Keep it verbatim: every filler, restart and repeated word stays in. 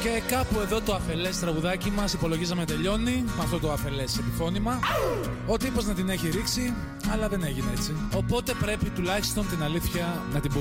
Και κάπου εδώ το αφελές τραγουδάκι μας υπολογίζαμε τελειώνει με αυτό το αφελές επιφώνημα. Ο τύπος να την έχει ρίξει, αλλά δεν έγινε έτσι. Οπότε πρέπει τουλάχιστον την αλήθεια να την πούμε.